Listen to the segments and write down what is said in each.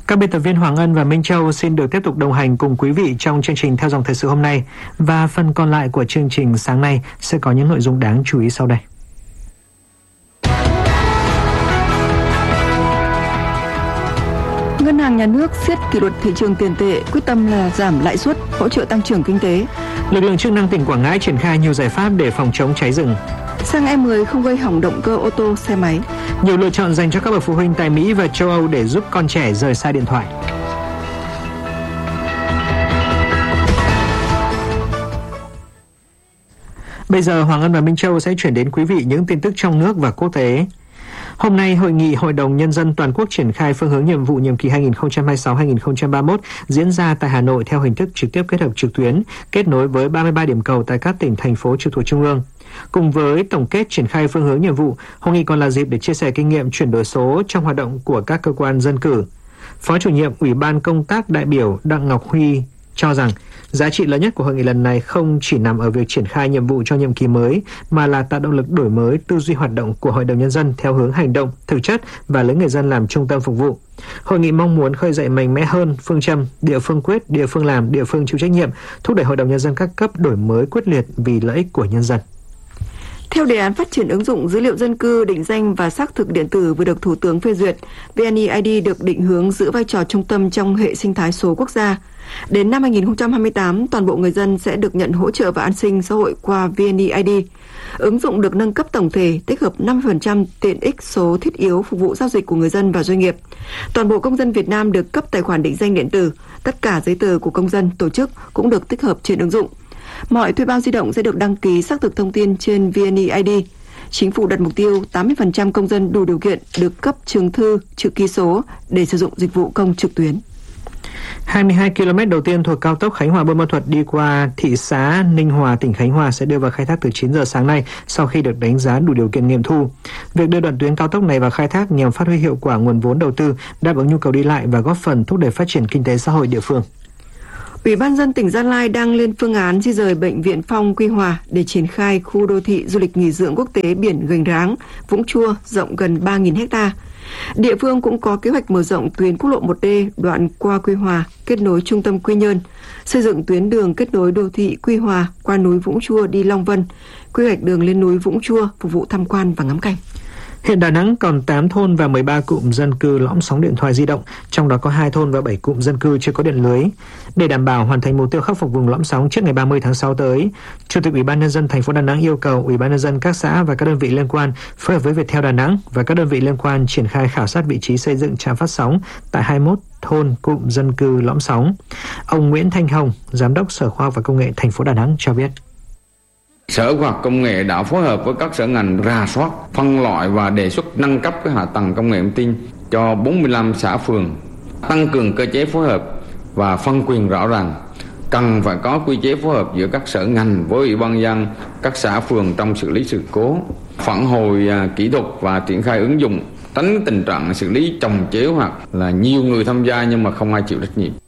Các biên tập viên Hoàng Ân và Minh Châu xin được tiếp tục đồng hành cùng quý vị trong chương trình Theo dòng thời sự hôm nay. Và phần còn lại của chương trình sáng nay sẽ có những nội dung đáng chú ý sau đây. Ngân hàng Nhà nước siết kỷ luật thị trường tiền tệ, quyết tâm là giảm lãi suất, hỗ trợ tăng trưởng kinh tế. Lực lượng chức năng tỉnh Quảng Ngãi triển khai nhiều giải pháp để phòng chống cháy rừng. Xăng E10 không gây hỏng động cơ ô tô, xe máy. Nhiều lựa chọn dành cho các bậc phụ huynh tại Mỹ và châu Âu để giúp con trẻ rời xa điện thoại. Bây giờ Hoàng Ân và Minh Châu sẽ chuyển đến quý vị những tin tức trong nước và quốc tế. Hôm nay, Hội nghị Hội đồng Nhân dân Toàn quốc triển khai phương hướng nhiệm vụ nhiệm kỳ 2026-2031 diễn ra tại Hà Nội theo hình thức trực tiếp kết hợp trực tuyến, kết nối với 33 điểm cầu tại các tỉnh, thành phố trực thuộc Trung ương. Cùng với tổng kết triển khai phương hướng nhiệm vụ, hội nghị còn là dịp để chia sẻ kinh nghiệm chuyển đổi số trong hoạt động của các cơ quan dân cử. Phó chủ nhiệm Ủy ban Công tác đại biểu Đặng Ngọc Huy cho rằng giá trị lớn nhất của hội nghị lần này không chỉ nằm ở việc triển khai nhiệm vụ cho nhiệm kỳ mới, mà là tạo động lực đổi mới tư duy hoạt động của Hội đồng Nhân dân theo hướng hành động, thực chất và lấy người dân làm trung tâm phục vụ. Hội nghị mong muốn khơi dậy mạnh mẽ hơn phương châm địa phương quyết, địa phương làm, địa phương chịu trách nhiệm, thúc đẩy Hội đồng Nhân dân các cấp đổi mới quyết liệt vì lợi ích của nhân dân. Theo đề án phát triển ứng dụng dữ liệu dân cư, định danh và xác thực điện tử vừa được Thủ tướng phê duyệt, VNeID được định hướng giữ vai trò trung tâm trong hệ sinh thái số quốc gia. Đến năm 2028, toàn bộ người dân sẽ được nhận hỗ trợ và an sinh xã hội qua VNeID. Ứng dụng được nâng cấp tổng thể, tích hợp 50% tiện ích số thiết yếu phục vụ giao dịch của người dân và doanh nghiệp. Toàn bộ công dân Việt Nam được cấp tài khoản định danh điện tử. Tất cả giấy tờ của công dân, tổ chức cũng được tích hợp trên ứng dụng. Mọi thuê bao di động sẽ được đăng ký xác thực thông tin trên VNeID. Chính phủ đặt mục tiêu 80% công dân đủ điều kiện được cấp chứng thư, chữ ký số để sử dụng dịch vụ công trực tuyến. 22 km đầu tiên thuộc cao tốc Khánh Hòa - Buôn Ma Thuột đi qua thị xã Ninh Hòa, tỉnh Khánh Hòa sẽ đưa vào khai thác từ 9 giờ sáng nay sau khi được đánh giá đủ điều kiện nghiệm thu. Việc đưa đoạn tuyến cao tốc này vào khai thác nhằm phát huy hiệu quả nguồn vốn đầu tư, đáp ứng nhu cầu đi lại và góp phần thúc đẩy phát triển kinh tế xã hội địa phương. Ủy ban nhân dân tỉnh Gia Lai đang lên phương án di rời bệnh viện Phong Quy Hòa để triển khai khu đô thị du lịch nghỉ dưỡng quốc tế biển Gành Ráng, Vũng Chua rộng gần 3.000 ha. Địa phương cũng có kế hoạch mở rộng tuyến quốc lộ 1D đoạn qua Quy Hòa kết nối trung tâm Quy Nhơn, xây dựng tuyến đường kết nối đô thị Quy Hòa qua núi Vũng Chua đi Long Vân, quy hoạch đường lên núi Vũng Chua phục vụ tham quan và ngắm cảnh. Hiện Đà Nẵng còn 8 thôn và 13 cụm dân cư lõm sóng điện thoại di động, trong đó có 2 thôn và 7 cụm dân cư chưa có điện lưới. Để đảm bảo hoàn thành mục tiêu khắc phục vùng lõm sóng trước ngày 30 tháng 6 tới, Chủ tịch Ủy ban nhân dân thành phố Đà Nẵng yêu cầu Ủy ban nhân dân các xã và các đơn vị liên quan phối hợp với Viettel Đà Nẵng và các đơn vị liên quan triển khai khảo sát vị trí xây dựng trạm phát sóng tại 21 thôn cụm dân cư lõm sóng. Ông Nguyễn Thanh Hồng, Giám đốc Sở Khoa học và Công nghệ thành phố Đà Nẵng cho biết. Sở Khoa học Công nghệ đã phối hợp với các sở ngành rà soát, phân loại và đề xuất nâng cấp cái hạ tầng công nghệ thông tin cho 45 xã phường, tăng cường cơ chế phối hợp và phân quyền rõ ràng. Cần phải có quy chế phối hợp giữa các sở ngành với Ủy ban nhân dân các xã phường trong xử lý sự cố, phản hồi kỹ thuật và triển khai ứng dụng, tránh tình trạng xử lý chồng chéo hoặc là nhiều người tham gia nhưng mà không ai chịu trách nhiệm.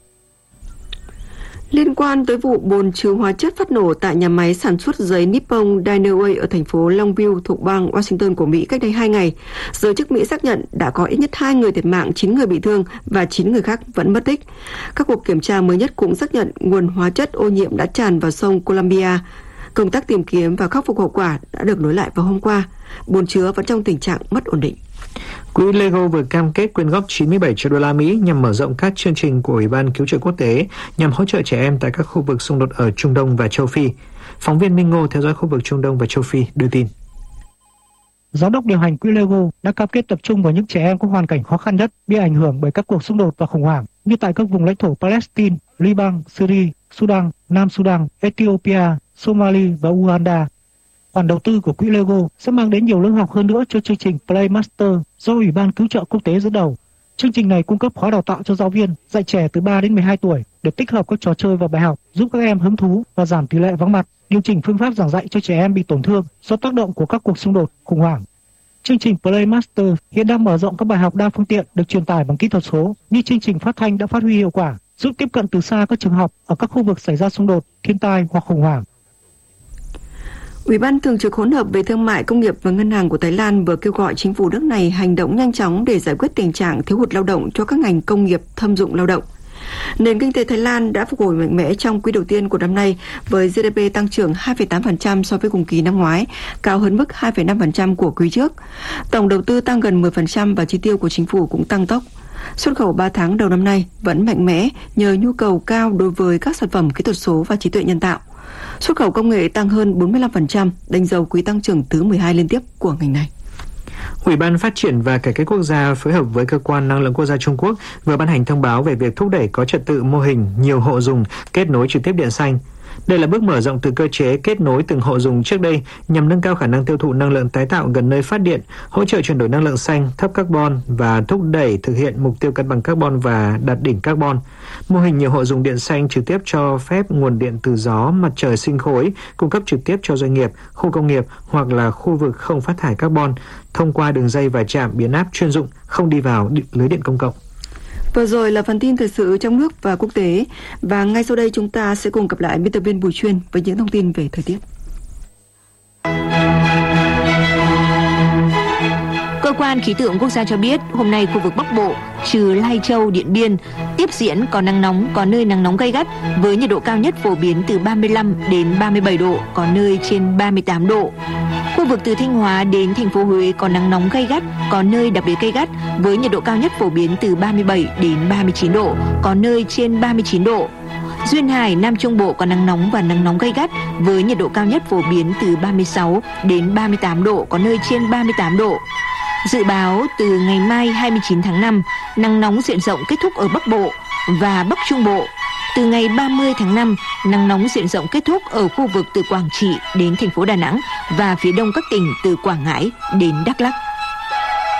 Liên quan tới vụ bồn chứa hóa chất phát nổ tại nhà máy sản xuất giấy Nippon Dynaway ở thành phố Longview thuộc bang Washington của Mỹ cách đây 2 ngày, giới chức Mỹ xác nhận đã có ít nhất 2 người thiệt mạng, 9 người bị thương và 9 người khác vẫn mất tích. Các cuộc kiểm tra mới nhất cũng xác nhận nguồn hóa chất ô nhiễm đã tràn vào sông Columbia. Công tác tìm kiếm và khắc phục hậu quả đã được nối lại vào hôm qua. Bồn chứa vẫn trong tình trạng mất ổn định. Quỹ Lego vừa cam kết quyên góp 97 triệu đô la Mỹ nhằm mở rộng các chương trình của Ủy ban Cứu trợ Quốc tế nhằm hỗ trợ trẻ em tại các khu vực xung đột ở Trung Đông và Châu Phi. Phóng viên Minh Ngô theo dõi khu vực Trung Đông và Châu Phi đưa tin. Giám đốc điều hành Quỹ Lego đã cam kết tập trung vào những trẻ em có hoàn cảnh khó khăn nhất bị ảnh hưởng bởi các cuộc xung đột và khủng hoảng như tại các vùng lãnh thổ Palestine, Liban, Syria, Sudan, Nam Sudan, Ethiopia, Somalia và Uganda. Khoản đầu tư của Quỹ Lego sẽ mang đến nhiều lớp học hơn nữa cho chương trình Playmaster do Ủy ban Cứu trợ Quốc tế dẫn đầu. Chương trình này cung cấp khóa đào tạo cho giáo viên dạy trẻ từ 3 đến 12 tuổi để tích hợp các trò chơi và bài học giúp các em hứng thú và giảm tỷ lệ vắng mặt, điều chỉnh phương pháp giảng dạy cho trẻ em bị tổn thương do tác động của các cuộc xung đột, khủng hoảng. Chương trình Playmaster hiện đang mở rộng các bài học đa phương tiện được truyền tải bằng kỹ thuật số, như chương trình phát thanh đã phát huy hiệu quả, giúp tiếp cận từ xa các trường học ở các khu vực xảy ra xung đột, thiên tai hoặc khủng hoảng. Ủy ban Thường trực hỗn hợp về thương mại, công nghiệp và ngân hàng của Thái Lan vừa kêu gọi chính phủ nước này hành động nhanh chóng để giải quyết tình trạng thiếu hụt lao động cho các ngành công nghiệp thâm dụng lao động. Nền kinh tế Thái Lan đã phục hồi mạnh mẽ trong quý đầu tiên của năm nay với GDP tăng trưởng 2,8% so với cùng kỳ năm ngoái, cao hơn mức 2,5% của quý trước. Tổng đầu tư tăng gần 10% và chi tiêu của chính phủ cũng tăng tốc. Xuất khẩu 3 tháng đầu năm nay vẫn mạnh mẽ nhờ nhu cầu cao đối với các sản phẩm kỹ thuật số và trí tuệ nhân tạo. Xuất khẩu công nghệ tăng hơn 45%, đánh dấu quý tăng trưởng thứ 12 liên tiếp của ngành này. Ủy ban Phát triển và Cải cách Quốc gia phối hợp với Cơ quan Năng lượng Quốc gia Trung Quốc vừa ban hành thông báo về việc thúc đẩy có trật tự mô hình nhiều hộ dùng kết nối trực tiếp điện xanh. Đây là bước mở rộng từ cơ chế kết nối từng hộ dùng trước đây nhằm nâng cao khả năng tiêu thụ năng lượng tái tạo gần nơi phát điện, hỗ trợ chuyển đổi năng lượng xanh, thấp carbon và thúc đẩy thực hiện mục tiêu cân bằng carbon và đạt đỉnh carbon. Mô hình nhiều hộ dùng điện xanh trực tiếp cho phép nguồn điện từ gió, mặt trời sinh khối cung cấp trực tiếp cho doanh nghiệp, khu công nghiệp hoặc là khu vực không phát thải carbon thông qua đường dây và trạm biến áp chuyên dụng không đi vào lưới điện công cộng. Vừa rồi là phần tin thời sự trong nước và quốc tế. Và ngay sau đây chúng ta sẽ cùng gặp lại biên tập viên Bùi Chuyên với những thông tin về thời tiết. Cơ quan Khí tượng Quốc gia cho biết hôm nay khu vực Bắc Bộ trừ Lai Châu, Điện Biên tiếp diễn có nắng nóng, có nơi nắng nóng gay gắt với nhiệt độ cao nhất phổ biến từ 35 đến 37 độ, có nơi trên 38 độ. Khu vực từ Thanh Hóa đến thành phố Huế có nắng nóng gay gắt, có nơi đặc biệt gay gắt với nhiệt độ cao nhất phổ biến từ 37 đến 39 độ, có nơi trên 39 độ. Duyên Hải, Nam Trung Bộ có nắng nóng và nắng nóng gay gắt với nhiệt độ cao nhất phổ biến từ 36 đến 38 độ, có nơi trên 38 độ. Dự báo từ ngày mai 29 tháng 5, nắng nóng diện rộng kết thúc ở Bắc Bộ và Bắc Trung Bộ. Từ ngày 30 tháng 5, nắng nóng diện rộng kết thúc ở khu vực từ Quảng Trị đến thành phố Đà Nẵng và phía đông các tỉnh từ Quảng Ngãi đến Đắk Lắk.